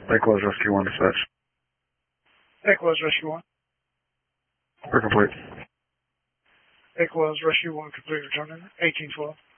Likewise, Rescue 1 dispatch. Likewise, Rescue 1. We're complete. Likewise, Rescue 1 complete, returning 1812.